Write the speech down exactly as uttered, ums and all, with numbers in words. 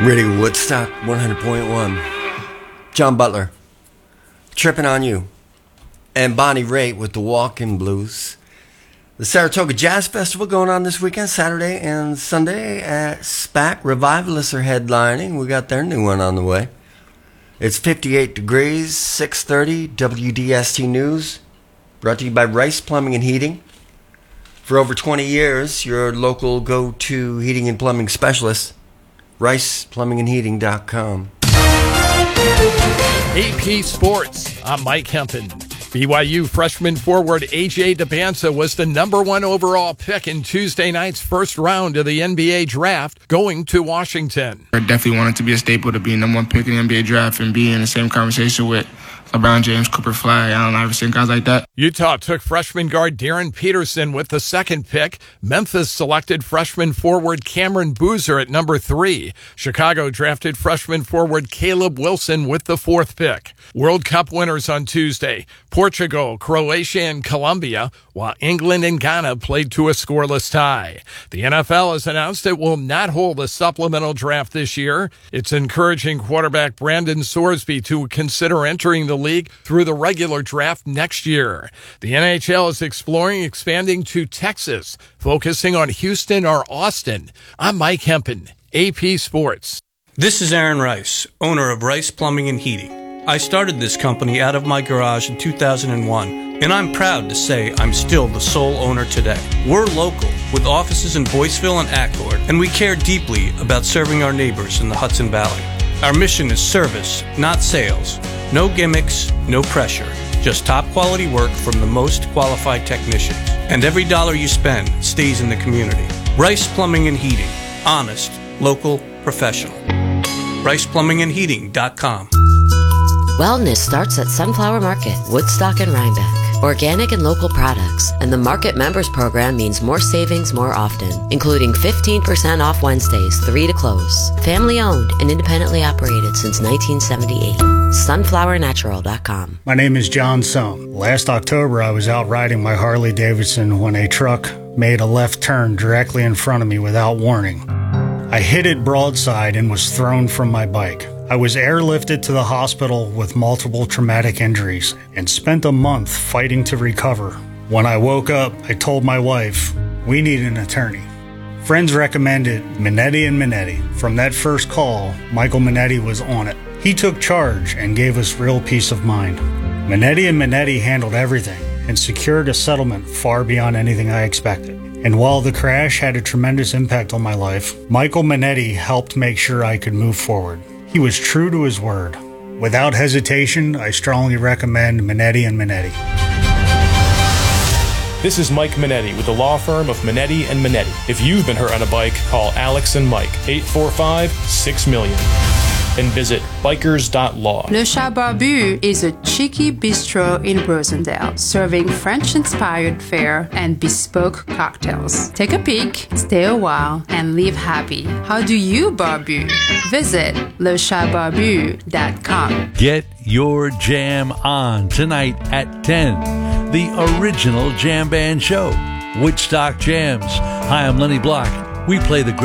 Radio Woodstock one hundred point one. John Butler, Tripping on You. And Bonnie Raitt with the Walking Blues. The Saratoga Jazz Festival going on this weekend, Saturday and Sunday at SPAC. Revivalists are headlining. We got their new one on the way. It's fifty-eight degrees, six thirty, W D S T News. Brought to you by Rice Plumbing and Heating. For over twenty years, your local go-to heating and plumbing specialist. rice plumbing and heating dot com. A P Sports, I'm Mike Hempen. B Y U freshman forward A J DeBanza was the number one overall pick in Tuesday night's first round of the N B A draft, going to Washington. I definitely wanted to be a staple to be number one pick in the N B A draft and be in the same conversation with LeBron James, Cooper Flag, Allen Iverson, guys like that. Utah took freshman guard Darren Peterson with the second pick. Memphis selected freshman forward Cameron Boozer at number three. Chicago drafted freshman forward Caleb Wilson with the fourth pick. World Cup winners on Tuesday: Portugal, Croatia, and Colombia, while England and Ghana played to a scoreless tie. The N F L has announced it will not hold a supplemental draft this year. It's encouraging quarterback Brandon Sorsby to consider entering the league through the regular draft next year. The N H L is exploring expanding to Texas, focusing on Houston or Austin. I'm Mike Hempen, A P Sports. This is Aaron Rice, owner of Rice Plumbing and Heating. I started this company out of my garage in two thousand one, and I'm proud to say I'm still the sole owner today. We're local, with offices in Boyceville and Accord, and we care deeply about serving our neighbors in the Hudson Valley. Our mission is service, not sales. No gimmicks, no pressure. Just top quality work from the most qualified technicians. And every dollar you spend stays in the community. Rice Plumbing and Heating. Honest, local, professional. rice plumbing and heating dot com. Wellness starts at Sunflower Market, Woodstock and Rhinebeck. Organic and local products, and the Market Members Program means more savings more often, including fifteen percent off Wednesdays, three to close. Family owned and independently operated since nineteen seventy-eight. sunflower natural dot com. My name is John Sohm. Last October, I was out riding my Harley Davidson when a truck made a left turn directly in front of me without warning. I hit it broadside and was thrown from my bike. I was airlifted to the hospital with multiple traumatic injuries and spent a month fighting to recover. When I woke up, I told my wife, we need an attorney. Friends recommended Minetti and Minetti. From that first call, Michael Minetti was on it. He took charge and gave us real peace of mind. Minetti and Minetti handled everything and secured a settlement far beyond anything I expected. And while the crash had a tremendous impact on my life, Michael Minetti helped make sure I could move forward. He was true to his word. Without hesitation, I strongly recommend Minetti and Minetti. This is Mike Minetti with the law firm of Minetti and Minetti. If you've been hurt on a bike, call Alex and Mike, eight four five, six million. And visit bikers dot law. Le Chat Barbu is a cheeky bistro in Rosendale, serving French-inspired fare and bespoke cocktails. Take a peek, stay a while, and leave happy. How do you barbu? Visit le chat barbu dot com. Get your jam on tonight at ten. The original Jam Band Show, Woodstock Jams. Hi, I'm Lenny Block. We play the